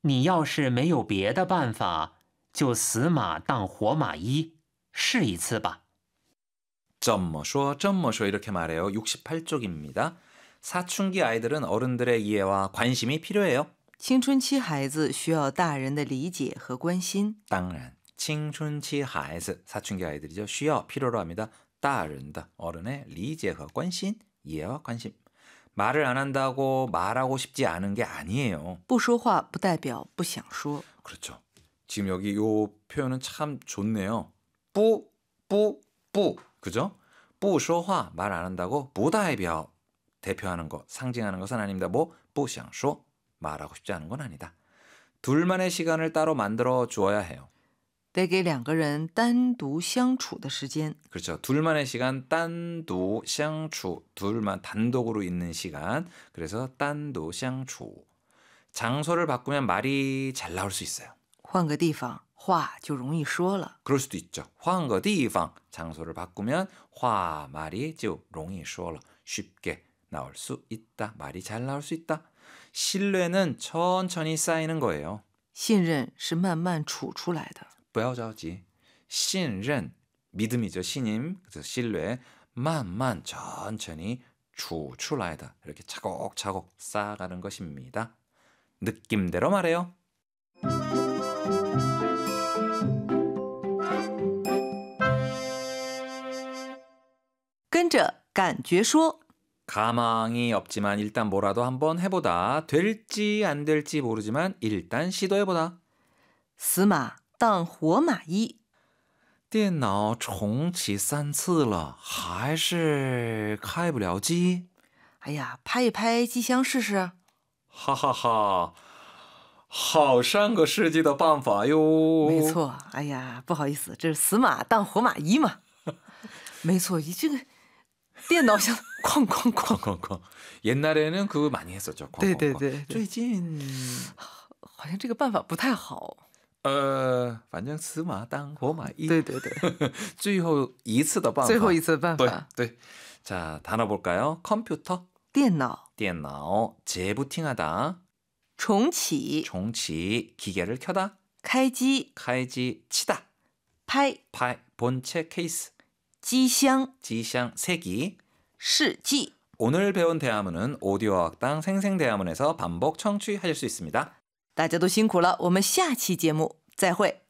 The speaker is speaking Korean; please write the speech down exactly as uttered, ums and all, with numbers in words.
你要是没有别的办法，就死马当活马医，试一次吧。 점머쇼 점머쇼 이렇게 말해요. 육십팔 쪽입니다. 사춘기 아이들은 어른들의 이해와 관심이 필요해요. 青春期孩子需要大人的理解和关心。 当然,青春期孩子, 사춘기 아이들이죠. 需要, 필요로 합니다. 大人的, 어른의 理解和关心, 이해와 관심. 말을 안 한다고 말하고 싶지 않은 게 아니에요. 不说话不代表不想说。 그렇죠. 지금 여기 이 표현은 참 좋네요. 뿌, 뿌, 뿌. 그죠? 不说话, 말 안 한다고 不代表, 대표하는 것, 상징하는 것은 아닙니다. 뭐, 不想说, 말하고 싶지 않은 건 아니다. 둘만의 시간을 따로 만들어 주어야 해요. 得给两个人单独相处的时间。 그렇죠. 둘만의 시간, 单独相处, 둘만 단독으로 있는 시간. 그래서 单独相处. 장소를 바꾸면 말이 잘 나올 수 있어요. 换个地方话就容易说了。 그럴 수도 있죠. 换个地方, 장소를 바꾸면 화, 말이 就容易说了, 쉽게 나올 수 있다. 말이 잘 나올 수 있다. 신뢰는 천천히 쌓이는 거예요. 信任是慢慢处出来的。 不要着急. 신뢰, 믿음이죠. 신임, 그래서 신뢰, 만만 천천히 处出来的, 이렇게 차곡차곡 쌓아가는 것입니다. 느낌대로 말해요. 跟着感觉说。 가망이 없지만 일단 뭐라도 한번 해보다. 될지 안 될지 모르지만 일단 시도해보다. 死马当活马医。 电脑重启三次了，还是开不了机。 哎呀，拍一拍机箱试试。 哈哈哈，好上个世纪的办法哟。 没错，哎呀，不好意思，这是死马当活马医嘛。没错，这个电脑像哐哐哐哐哐。옛날에는 그거 많이 했었죠. 对对对， 最近好像这个办法不太好。 呃，反正死马当活马医。 对对对， 最后一次的办法。 最后一次的办法。 对对。자, 단어 볼까요? 컴퓨터. 电脑。 电脑. 재부팅하다. 重启. 重启. 기계를 켜다. 开机. 开机. 치다. 拍. 파, 본체 케이스. 机箱. 机箱. 세기. 试剂. 오늘 배운 대화문은 오디오 학당 생생대화문에서 반복 청취하실 수 있습니다. 大家都辛苦了，我们下期节目再会。